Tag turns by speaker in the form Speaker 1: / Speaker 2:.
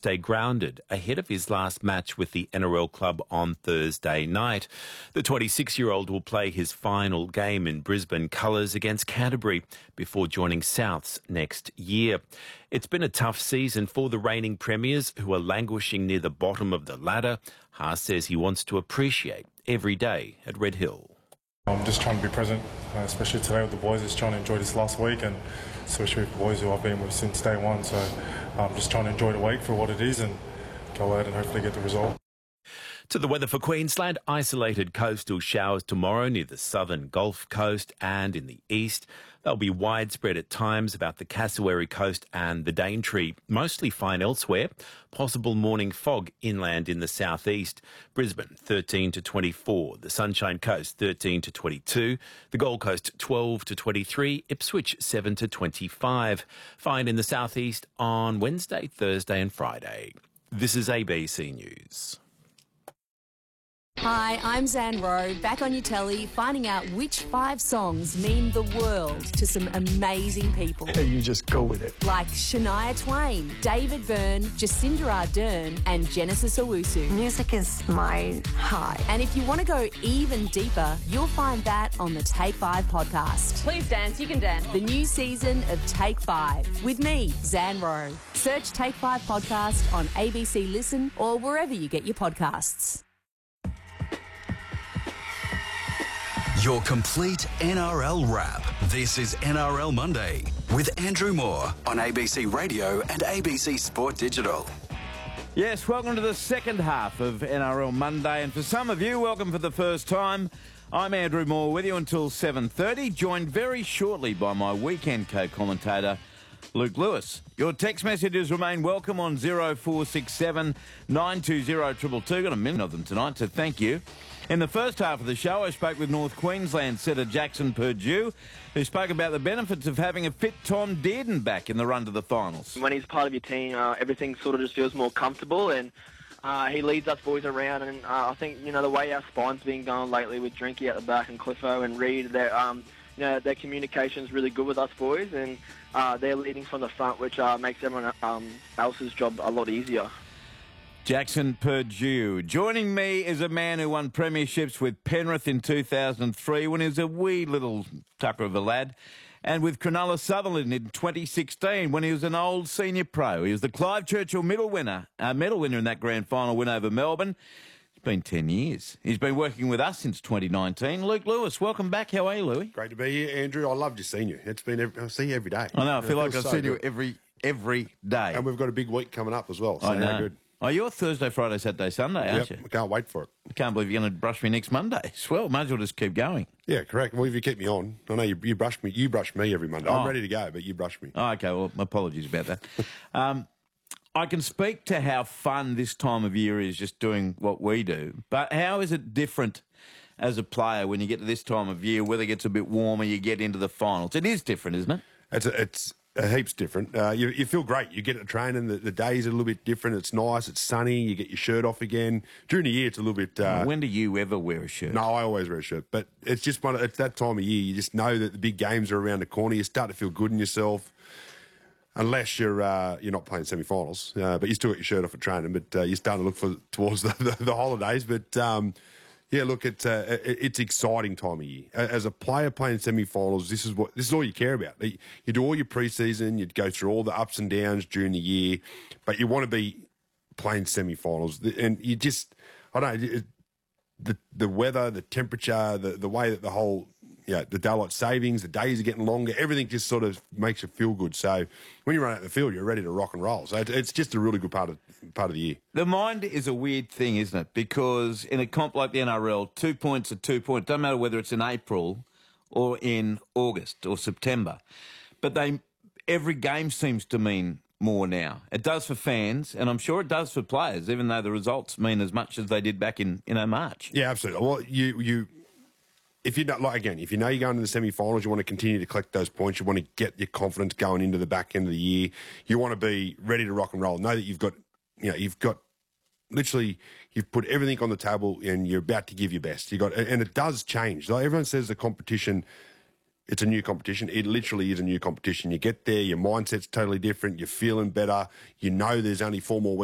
Speaker 1: stay grounded ahead of his last match with the NRL club on Thursday night. The 26-year-old will play his final game in Brisbane colours against Canterbury before joining Souths next year. It's been a tough season for the reigning premiers, who are languishing near the bottom of the ladder. Haas says he wants to appreciate every day at Red Hill.
Speaker 2: I'm just trying to be present, especially today with the boys. Just trying to enjoy this last week, and especially with the boys who I've been with since day one. So I'm just trying to enjoy the week for what it is and go out and hopefully get the result.
Speaker 1: To the weather for Queensland, isolated coastal showers tomorrow near the southern Gulf Coast and in the east. They'll be widespread at times about the Cassowary Coast and the Daintree. Mostly fine elsewhere. Possible morning fog inland in the southeast. Brisbane 13 to 24. The Sunshine Coast 13 to 22. The Gold Coast 12 to 23. Ipswich 7 to 25. Fine in the southeast on Wednesday, Thursday and Friday. This is ABC News.
Speaker 3: Hi, I'm Zan Rowe, back on your telly, finding out which 5 songs mean the world to some amazing people.
Speaker 4: You just go with it.
Speaker 3: Like Shania Twain, David Byrne, Jacinda Ardern and Genesis Owusu.
Speaker 5: Music is my high.
Speaker 3: And if you want to go even deeper, you'll find that on the Take 5 podcast.
Speaker 6: Please dance, you can dance.
Speaker 3: The new season of Take 5 with me, Zan Rowe. Search Take 5 podcast on ABC Listen or wherever you get your podcasts.
Speaker 7: Your complete NRL wrap. This is NRL Monday with Andrew Moore on ABC Radio and ABC Sport Digital.
Speaker 8: Yes, welcome to the second half of NRL Monday, and for some of you, welcome for the first time. I'm Andrew Moore with you until 7:30, joined very shortly by my weekend co-commentator, Luke Lewis. Your text messages remain welcome on 0467 920 222. Got a minute of them tonight, so thank you. In the first half of the show, I spoke with North Queensland setter Jackson Purdue, who spoke about the benefits of having a fit Tom Dearden back in the run to the finals.
Speaker 9: When he's part of your team, everything sort of just feels more comfortable, and he leads us boys around. And I think, the way our spine's been going lately with Drinky at the back and Cliffo and Reid, their communication's really good with us boys, and they're leading from the front, which makes everyone else's job a lot easier.
Speaker 8: Jackson Purdue. Joining me is a man who won premierships with Penrith in 2003 when he was a wee little tucker of a lad, and with Cronulla Sutherland in 2016 when he was an old senior pro. He was the Clive Churchill medal winner in that grand final win over Melbourne. It's been 10 years. He's been working with us since 2019. Luke Lewis, welcome back. How are you, Louis?
Speaker 10: Great to be here, Andrew. I love just seeing you. I see you every day.
Speaker 8: I know. I feel like I've seen you
Speaker 10: good.
Speaker 8: every day.
Speaker 10: And we've got a big week coming up as well. So
Speaker 8: I know.
Speaker 10: how good.
Speaker 8: Oh, you're Thursday, Friday, Saturday, Sunday, aren't you?
Speaker 10: I can't wait for it.
Speaker 8: I can't believe you're going to brush me next Monday. Swell, might as well just keep going.
Speaker 10: Yeah, correct. Well, if you keep me on, I know you brush me every Monday. I'm ready to go, but you brush me.
Speaker 8: Oh, okay, well, apologies about that. I can speak to how fun this time of year is just doing what we do, but how is it different as a player when you get to this time of year, whether it gets a bit warmer, you get into the finals? It is different, isn't it?
Speaker 10: It's heaps different. You feel great. You get to training. The days are a little bit different. It's nice. It's sunny. You get your shirt off again. During the year, it's a little bit.
Speaker 8: When do you ever wear a shirt?
Speaker 10: No, I always wear a shirt. But it's just it's that time of year. You just know that the big games are around the corner. You start to feel good in yourself. Unless you're not playing semi-finals, but you still got your shirt off at training. But you're starting to look towards the holidays. But yeah, look, it's exciting time of year. As a player playing semi-finals, this is all you care about. You do all your pre-season, you go through all the ups and downs during the year, but you want to be playing semi-finals, and you just, I don't know, the weather, the temperature, the way that the whole, the daylight savings, the days are getting longer, everything just sort of makes you feel good. So when you run out the field, you're ready to rock and roll. So it's just a really good part of the year.
Speaker 8: The mind is a weird thing, isn't it? Because in a comp like the NRL, 2 points are 2 points. Doesn't matter whether it's in April or in August or September. But every game seems to mean more now. It does for fans, and I'm sure it does for players, even though the results mean as much as they did back in March.
Speaker 10: Yeah, absolutely. Well, if you're not, if you know you're going to the semi-finals, you want to continue to collect those points. You want to get your confidence going into the back end of the year. You want to be ready to rock and roll. Know that you've got literally, you've put everything on the table and you're about to give your best. And it does change. Like everyone says the competition, it's a new competition. It literally is a new competition. You get there, your mindset's totally different. You're feeling better. You know there's only 4 more weeks